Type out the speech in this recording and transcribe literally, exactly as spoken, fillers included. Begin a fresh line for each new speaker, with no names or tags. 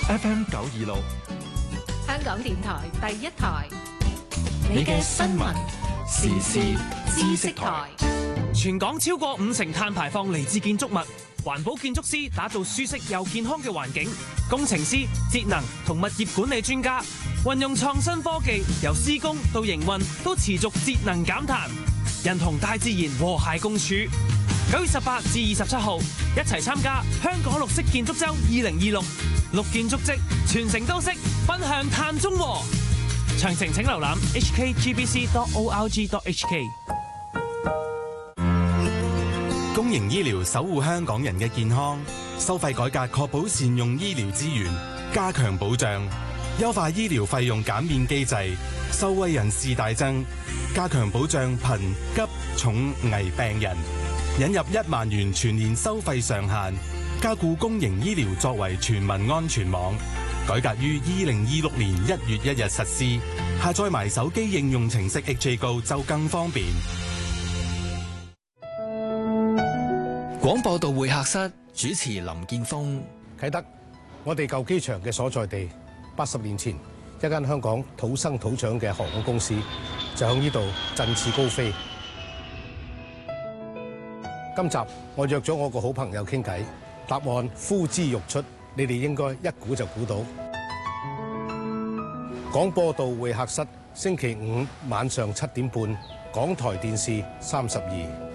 F M 九二六，
香港電台第一台，
你嘅新聞時事知識台。
全港超過五成碳排放嚟自建築物，環保建築師打造舒適又健康嘅環境，工程師、節能同物業管理專家運用創新科技，由施工到營運都持續節能減碳，人同大自然和諧共處。九月十八至二十七號，一齊參加香港綠色建築周二零二六，綠建築跡，全城都識，奔向碳中和。詳情請瀏覽 h k g b c dot org dot h k。
公營醫療守護香港人嘅健康，收費改革確保善用醫療資源，加強保障，優化醫療費用減免機制，受惠人士大增，加強保障貧急重危病人，引入一萬元全年收費上限，加固公營醫療作為全民安全網，改革於二零二六年一月一日實施，下載埋手機應用程式 H A Go 就更方便。
廣播道會客室主持林建峰。
啟德，我哋舊機場嘅所在地，八十年前一間香港土生土長嘅航空公司就喺呢度振翅高飛。今集我約咗我個好朋友傾偈，答案呼之欲出，你哋應該一估就估到。廣播道會客室，星期五晚上七點半，港台電視三十二。